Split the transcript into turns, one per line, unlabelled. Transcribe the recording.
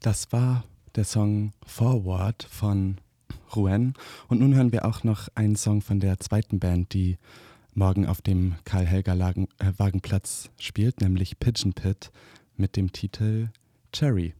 Das war der Song Forward von Rouen. Und nun hören wir auch noch einen Song von der zweiten Band, die morgen auf dem Karl-Helger-Wagenplatz spielt, nämlich Pigeon Pit mit dem Titel Cherry.